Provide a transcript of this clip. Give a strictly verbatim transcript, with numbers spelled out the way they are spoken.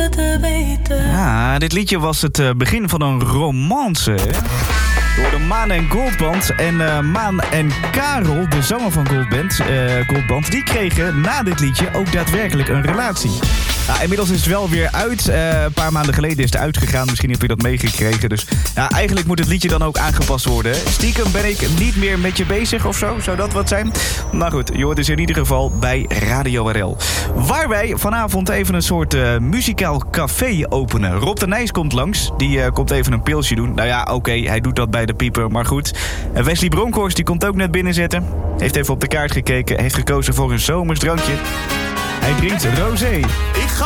te weten. Ja, dit liedje was het uh, begin van een romance, hè? Door de Maan en Goldband. En uh, Maan en Karel, de zanger van Goldband, uh, Goldband, die kregen na dit liedje ook daadwerkelijk een relatie. Nou, inmiddels is het wel weer uit. Uh, een paar maanden geleden is het uitgegaan. Misschien heb je dat meegekregen. Dus ja, eigenlijk moet het liedje dan ook aangepast worden. Stiekem ben ik niet meer met je bezig of zo. Zou dat wat zijn? Maar goed, je hoort dus in ieder geval bij Radio R L. Waar wij vanavond even een soort uh, muzikaal café openen. Rob de Nijs komt langs. Die uh, komt even een pilsje doen. Nou ja, oké, okay, hij doet dat bij de pieper. Maar goed. En Wesley Bronkhorst die komt ook net binnenzetten. Heeft even op de kaart gekeken. Heeft gekozen voor een zomers drankje. Hij drinkt rosé. Ik ga